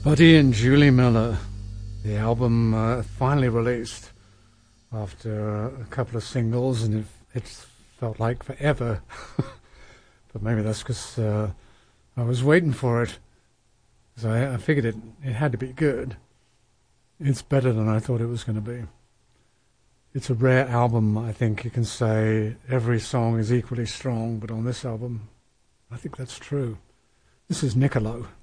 Buddy and Julie Miller, the album finally released after a couple of singles, and it felt like forever. But maybe that's because I was waiting for it, because I figured it had to be good. It's better than I thought it was going to be. It's a rare album. I think you can say every song is equally strong, but on this album, I think that's true. This is Niccolo.